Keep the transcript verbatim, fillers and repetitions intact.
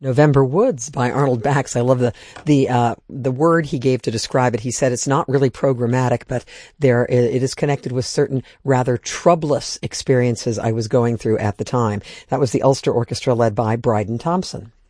November Woods by Arnold Bax. I love the the uh, the word he gave to describe it. He said it's not really programmatic, but there it is connected with certain rather troublous experiences I was going through at the time. That was the Ulster Orchestra led by Bryden Thompson.